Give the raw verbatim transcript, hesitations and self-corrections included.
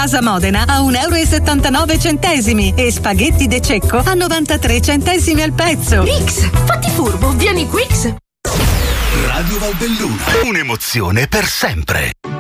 Casa Modena a un euro e settantanove centesimi e spaghetti De Cecco a novantatré centesimi al pezzo. Rix, fatti furbo, vieni Quix. Radio Valbelluna, un'emozione per sempre.